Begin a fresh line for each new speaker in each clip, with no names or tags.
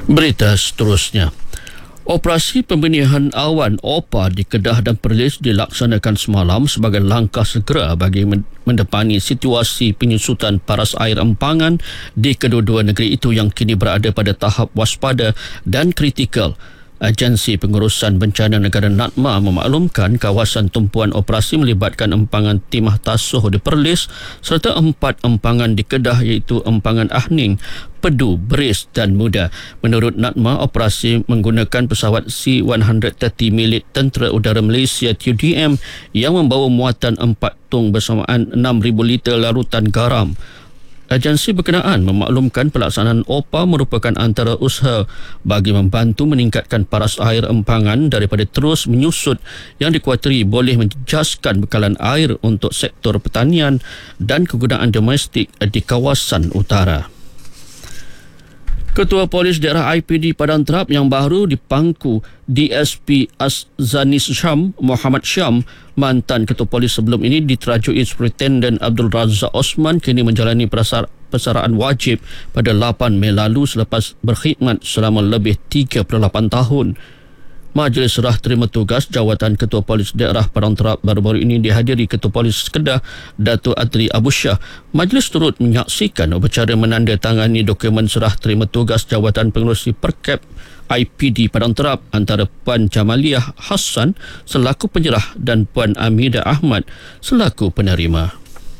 Berita seterusnya. Operasi pembenihan awan OPA di Kedah dan Perlis dilaksanakan semalam sebagai langkah segera bagi mendepani situasi penyusutan paras air empangan di kedua-dua negeri itu yang kini berada pada tahap waspada dan kritikal. Agensi Pengurusan Bencana Negara NADMA memaklumkan kawasan tumpuan operasi melibatkan empangan Timah Tasuh di Perlis serta 4 empangan di Kedah iaitu empangan Ahning, Pedu, Beris dan Muda. Menurut NADMA, operasi menggunakan pesawat C-130 milik Tentera Udara Malaysia TUDM yang membawa muatan 4 tong bersamaan 6,000 liter larutan garam. Agensi berkenaan memaklumkan pelaksanaan OPA merupakan antara usaha bagi membantu meningkatkan paras air empangan daripada terus menyusut yang dikuatiri boleh menjejaskan bekalan air untuk sektor pertanian dan kegunaan domestik di kawasan utara. Ketua Polis Daerah IPD Padang Terap yang baru dipangku DSP Azzanis Syam, Muhammad Syam, mantan Ketua Polis sebelum ini diterajui Superintendent Abdul Razak Osman kini menjalani persaraan wajib pada 8 Mei lalu selepas berkhidmat selama lebih 38 tahun. Majlis serah terima tugas jawatan Ketua Polis Daerah Padang Terap baru-baru ini dihadiri Ketua Polis Kedah, Datuk Adli Abu Shah. Majlis turut menyaksikan upacara menandatangani dokumen serah terima tugas jawatan pengerusi Perkap IPD Padang Terap antara Puan Jamaliah Hassan selaku penyerah dan Puan Amidah Ahmad selaku penerima.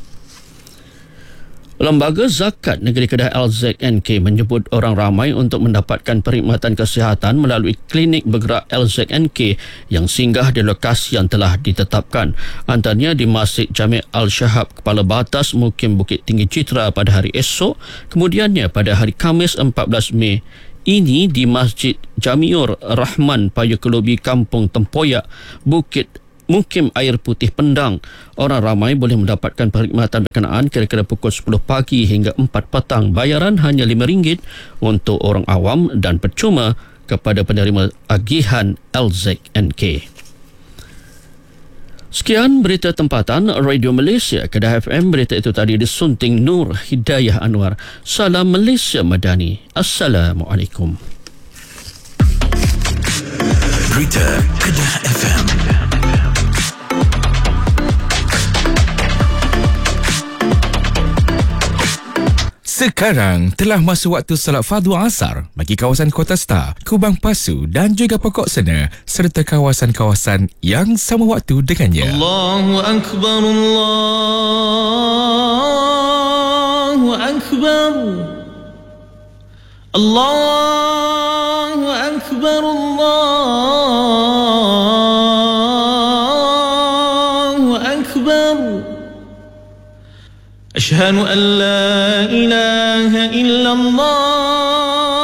Lembaga Zakat Negeri Kedah LZNK menyebut orang ramai untuk mendapatkan perkhidmatan kesihatan melalui klinik bergerak LZNK yang singgah di lokasi yang telah ditetapkan. Antaranya di Masjid Jami' Al-Shahab Kepala Batas Mukim Bukit Tinggi Citra pada hari esok, kemudiannya pada hari Khamis 14 Mei ini di Masjid Jamiur Rahman Payu Kelobi Kampung Tempoyak Bukit Mukim Air Putih Pendang. Orang ramai boleh mendapatkan perkhidmatan berkenaan kira-kira pukul 10 pagi hingga 4 petang. Bayaran hanya RM5 untuk orang awam dan percuma kepada penerima agihan LZNK. Sekian berita tempatan Radio Malaysia Kedah FM. Berita itu tadi disunting Nur Hidayah Anwar. Salam Malaysia Madani. Assalamualaikum.
Berita Kedah FM. Sekarang telah masuk waktu salat fardu asar bagi kawasan Kota Star, Kubang Pasu dan juga Pokok Sena serta kawasan-kawasan yang sama waktu dengannya.
Allahu Akbar, Allahu Akbar, Allahu Akbar, Allahu Akbar. أشهد أن لا إله إلا الله